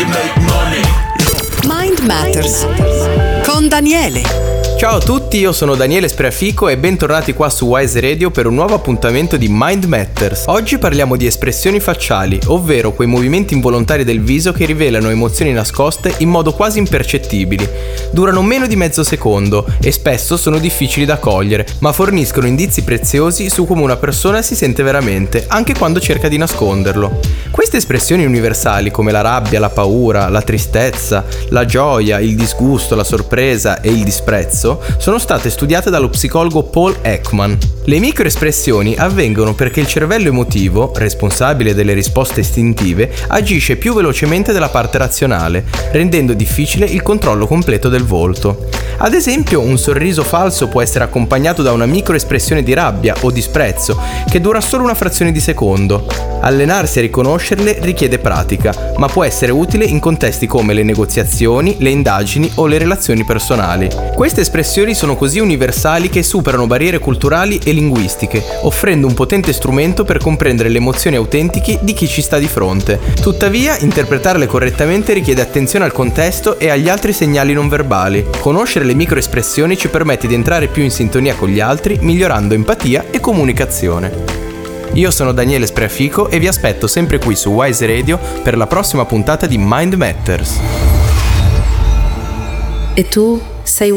Mind Matters con Daniele. Ciao a tutti, io sono Daniele Spreafico e bentornati qua su Wise Radio per un nuovo appuntamento di Mind Matters. Oggi parliamo di espressioni facciali, ovvero quei movimenti involontari del viso che rivelano emozioni nascoste in modo quasi impercettibili. Durano meno di mezzo secondo e spesso sono difficili da cogliere, ma forniscono indizi preziosi su come una persona si sente veramente, anche quando cerca di nasconderlo. Queste espressioni universali come la rabbia, la paura, la tristezza, la gioia, il disgusto, la sorpresa e il disprezzo sono state studiate dallo psicologo Paul Ekman. Le microespressioni avvengono perché il cervello emotivo, responsabile delle risposte istintive, agisce più velocemente della parte razionale, rendendo difficile il controllo completo del volto. Ad esempio, un sorriso falso può essere accompagnato da una microespressione di rabbia o disprezzo che dura solo una frazione di secondo. Allenarsi a riconoscerle richiede pratica, ma può essere utile in contesti come le negoziazioni, le indagini o le relazioni personali. Queste espressioni sono così universali che superano barriere culturali e linguistiche, offrendo un potente strumento per comprendere le emozioni autentiche di chi ci sta di fronte. Tuttavia, interpretarle correttamente richiede attenzione al contesto e agli altri segnali non verbali. Conoscere le microespressioni ci permette di entrare più in sintonia con gli altri, migliorando empatia e comunicazione. Io sono Daniele Spreafico e vi aspetto sempre qui su Wise Radio per la prossima puntata di Mind Matters. E tu sei